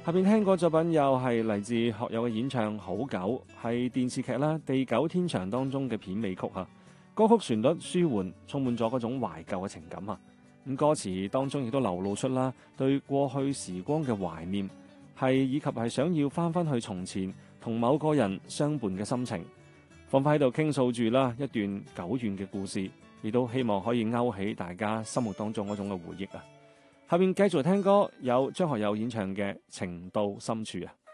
下邊聽過作品又係嚟自學友嘅演唱《好久》，係電視劇啦《地久天長》當中嘅片尾曲啊。歌曲旋律舒緩，充滿咗嗰種懷舊嘅情感啊。咁歌詞當中亦都流露出啦對過去時光嘅懷念，以及係想要翻返去從前同某個人相伴嘅心情，放返喺度傾訴住啦一段久遠嘅故事，亦都希望可以勾起大家心目當中嗰種嘅回憶啊。下面繼續聽歌，有張學友演唱嘅《情到深處》啊。